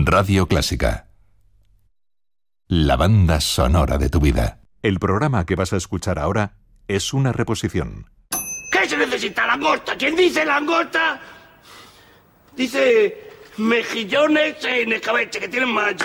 Radio Clásica. La banda sonora de tu vida. El programa que vas a escuchar ahora es una reposición. ¿Qué se necesita? ¿Langosta? ¿Quién dice langosta? Dice mejillones en escabeche, que tienen mayo.